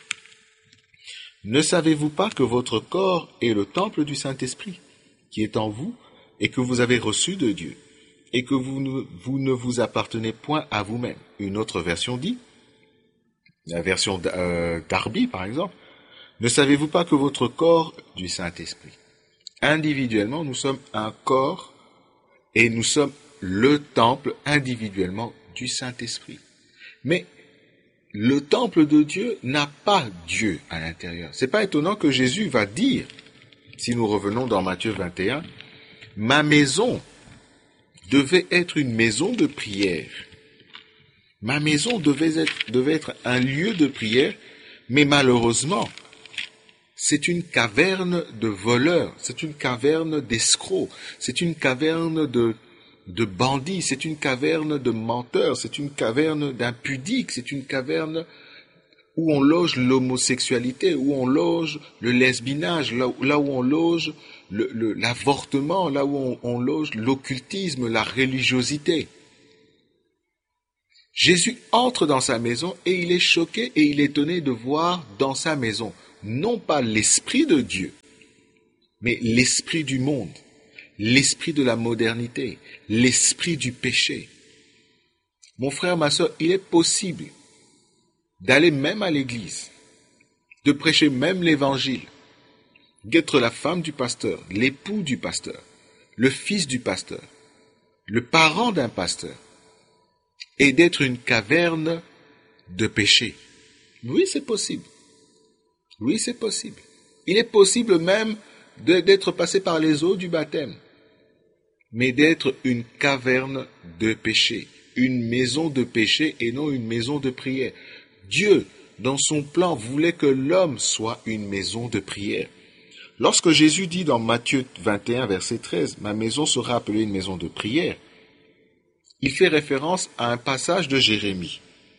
C: Ne savez-vous pas que votre corps est le temple du Saint-Esprit, qui est en vous, et que vous avez reçu de Dieu, et que vous ne vous appartenez point à vous-même? Une autre version dit, la version Darby par exemple, ne savez-vous pas que votre corps est du Saint-Esprit? Individuellement, nous sommes un corps, et nous sommes le temple individuellement du Saint-Esprit. Mais le temple de Dieu n'a pas Dieu à l'intérieur. C'est pas étonnant que Jésus va dire, si nous revenons dans Matthieu 21, ma maison devait être une maison de prière. Ma maison devait être un lieu de prière, mais malheureusement, c'est une caverne de voleurs, c'est une caverne d'escrocs, c'est une caverne de bandits, c'est une caverne de menteurs, c'est une caverne d'impudiques, c'est une caverne où on loge l'homosexualité, où on loge le lesbinage, là où on loge l'avortement, là où on loge l'occultisme, la religiosité. Jésus entre dans sa maison et il est choqué et il est étonné de voir dans sa maison, non pas l'Esprit de Dieu, mais l'esprit du monde, l'esprit de la modernité, l'esprit du péché. Mon frère, ma soeur, il est possible d'aller même à l'église, de prêcher même l'évangile, d'être la femme du pasteur, l'époux du pasteur, le fils du pasteur, le parent d'un pasteur, et d'être une caverne de péché. Oui, c'est possible. Oui, c'est possible. Il est possible même d'être passé par les eaux du baptême, mais d'être une caverne de péché, une maison de péché et non une maison de prière. Dieu, dans son plan, voulait que l'homme soit une maison de prière. Lorsque Jésus dit dans Matthieu 21, verset 13, « Ma maison sera appelée une maison de prière », il fait référence à un passage de Jérémie.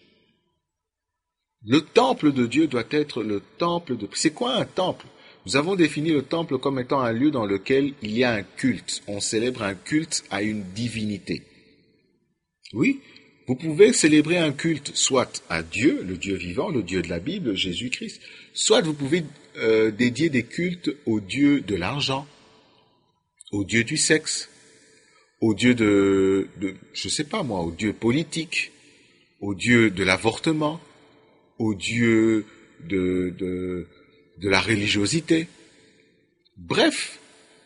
C: Le temple de Dieu doit être le temple de... C'est quoi un temple? Nous avons défini le temple comme étant un lieu dans lequel il y a un culte. On célèbre un culte à une divinité. Oui, vous pouvez célébrer un culte soit à Dieu, le Dieu vivant, le Dieu de la Bible, Jésus-Christ, soit vous pouvez dédier des cultes au Dieu de l'argent, au Dieu du sexe, au Dieu je sais pas moi, au Dieu politique, au Dieu de l'avortement, au Dieu de la religiosité. Bref,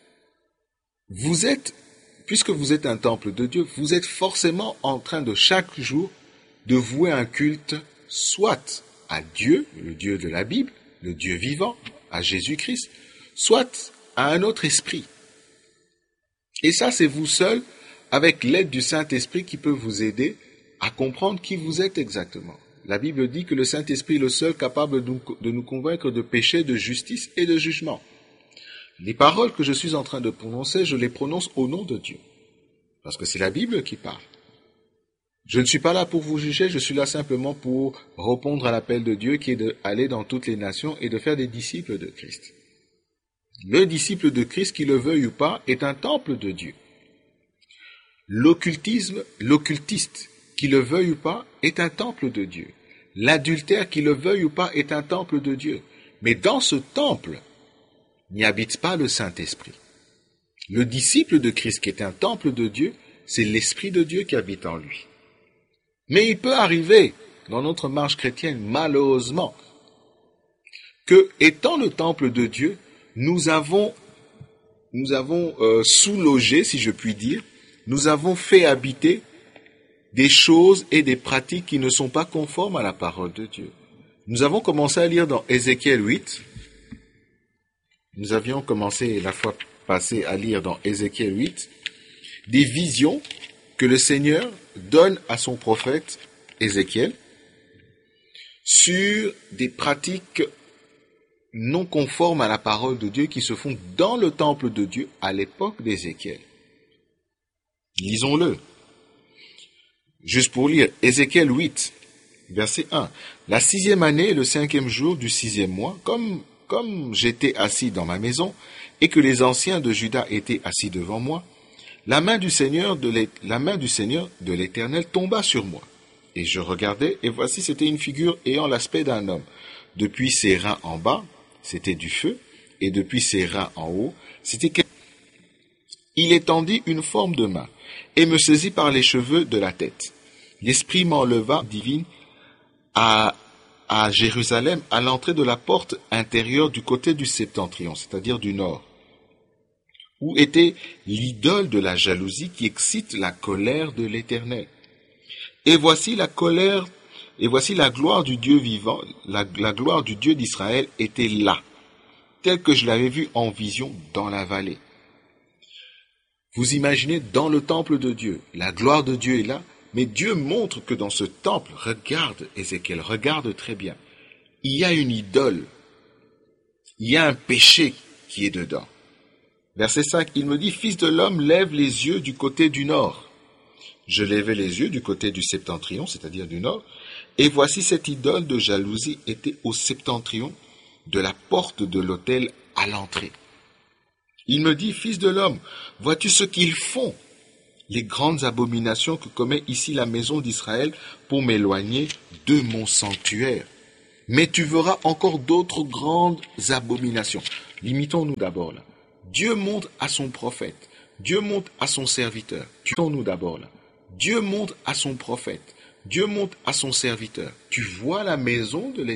C: puisque vous êtes un temple de Dieu, vous êtes forcément en train de chaque jour de vouer un culte soit à Dieu, le Dieu de la Bible, le Dieu vivant, à Jésus-Christ, soit à un autre esprit. Et ça, c'est vous seul, avec l'aide du Saint-Esprit qui peut vous aider à comprendre qui vous êtes exactement. La Bible dit que le Saint-Esprit est le seul capable de nous convaincre de péché, de justice et de jugement. Les paroles que je suis en train de prononcer, je les prononce au nom de Dieu. Parce que c'est la Bible qui parle. Je ne suis pas là pour vous juger, je suis là simplement pour répondre à l'appel de Dieu qui est d'aller dans toutes les nations et de faire des disciples de Christ. Le disciple de Christ, qu'il le veuille ou pas, est un temple de Dieu. L'occultiste, qu'il le veuille ou pas, est un temple de Dieu. L'adultère, qu'il le veuille ou pas, est un temple de Dieu. Mais dans ce temple, n'y habite pas le Saint-Esprit. Le disciple de Christ, qui est un temple de Dieu, c'est l'Esprit de Dieu qui habite en lui. Mais il peut arriver, dans notre marche chrétienne, malheureusement, que, étant le temple de Dieu, nous avons sous-logé, si je puis dire, nous avons fait habiter des choses et des pratiques qui ne sont pas conformes à la parole de Dieu. Nous avons commencé à lire dans Ézéchiel 8, nous avions commencé la fois passée à lire dans Ézéchiel 8, des visions que le Seigneur donne à son prophète Ézéchiel sur des pratiques non conformes à la parole de Dieu qui se font dans le temple de Dieu à l'époque d'Ézéchiel. Lisons-le. Juste pour lire, Ézéchiel 8, verset 1. La 6e année, le 5e jour du 6e mois, comme j'étais assis dans ma maison, et que les anciens de Juda étaient assis devant moi, la main du Seigneur de l'Éternel tomba sur moi. Et je regardais, et voici c'était une figure ayant l'aspect d'un homme. Depuis ses reins en bas, c'était du feu, et depuis ses reins en haut, c'était quelque... Il étendit une forme de main, et me saisit par les cheveux de la tête. L'Esprit m'enleva, divine, à Jérusalem, à l'entrée de la porte intérieure du côté du septentrion, c'est-à-dire du nord, où était l'idole de la jalousie qui excite la colère de l'Éternel. Et voici la gloire du Dieu vivant, la gloire du Dieu d'Israël était là, telle que je l'avais vue en vision dans la vallée. Vous imaginez, dans le temple de Dieu, la gloire de Dieu est là, mais Dieu montre que dans ce temple, regarde Ézéchiel, regarde très bien, il y a une idole, il y a un péché qui est dedans. Verset 5, il me dit, « Fils de l'homme, lève les yeux du côté du nord. » Je levai les yeux du côté du septentrion, c'est-à-dire du nord, et voici cette idole de jalousie était au septentrion de la porte de l'autel à l'entrée. Il me dit, « Fils de l'homme, vois-tu ce qu'ils font les grandes abominations que commet ici la maison d'Israël pour m'éloigner de mon sanctuaire. Mais tu verras encore d'autres grandes abominations. Limitons-nous d'abord là. Dieu montre à son prophète, Dieu montre à son serviteur. Limitons-nous d'abord là. Dieu montre à son prophète, Dieu montre à son serviteur. Tu vois la maison de l'Éternel.